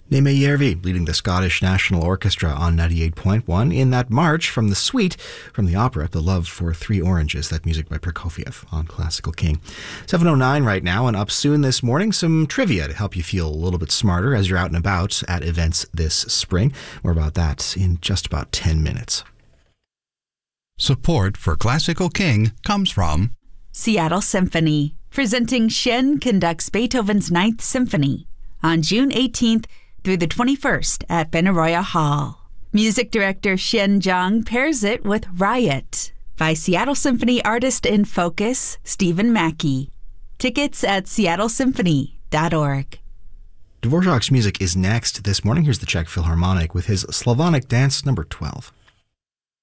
Neeme Järvi leading the Scottish National Orchestra on 98.1 in that march from the suite from the opera The Love for Three Oranges, that music by Prokofiev on Classical King. 7:09 right now, and up soon this morning, some trivia to help you feel a little bit smarter as you're out and about at events this spring. More about that in just about 10 minutes. Support for Classical King comes from Seattle Symphony, presenting Shen conducts Beethoven's Ninth Symphony on June 18th through the 21st at Benaroya Hall. Music director Shen Zhang pairs it with Riot by Seattle Symphony artist in focus Stephen Mackey. Tickets at seattlesymphony.org. Dvorak's music is next this morning. Here's the Czech Philharmonic with his Slavonic Dance number 12.